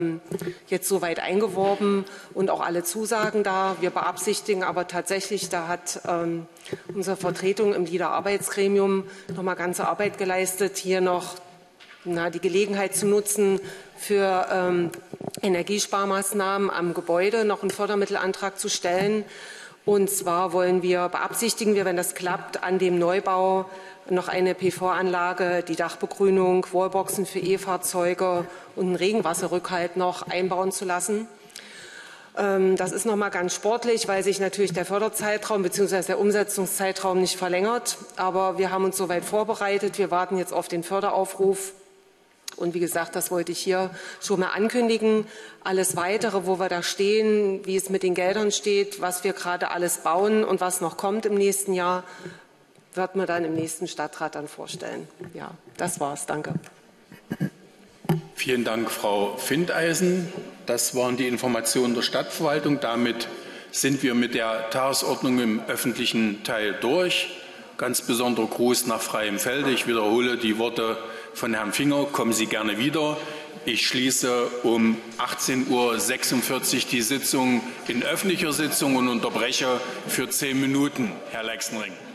jetzt soweit eingeworben und auch alle Zusagen da. Wir beabsichtigen aber tatsächlich, da hat unsere Vertretung im LIDA-Arbeitsgremium nochmal ganze Arbeit geleistet, hier noch die Gelegenheit zu nutzen, für Energiesparmaßnahmen am Gebäude noch einen Fördermittelantrag zu stellen. Und zwar beabsichtigen wir, wenn das klappt, an dem Neubau noch eine PV-Anlage, die Dachbegrünung, Wallboxen für E-Fahrzeuge und einen Regenwasserrückhalt noch einbauen zu lassen. Das ist noch mal ganz sportlich, weil sich natürlich der Förderzeitraum bzw. der Umsetzungszeitraum nicht verlängert. Aber wir haben uns soweit vorbereitet. Wir warten jetzt auf den Förderaufruf. Und wie gesagt, das wollte ich hier schon mal ankündigen. Alles Weitere, wo wir da stehen, wie es mit den Geldern steht, was wir gerade alles bauen und was noch kommt im nächsten Jahr, wird man dann im nächsten Stadtrat dann vorstellen. Ja, das war's. Danke. Vielen Dank, Frau Findeisen. Das waren die Informationen der Stadtverwaltung. Damit sind wir mit der Tagesordnung im öffentlichen Teil durch. Ganz besonderer Gruß nach freiem Felde. Ich wiederhole die Worte von Herrn Finger. Kommen Sie gerne wieder. Ich schließe um 18:46 Uhr die Sitzung in öffentlicher Sitzung und unterbreche für 10 Minuten. Herr Leixenring.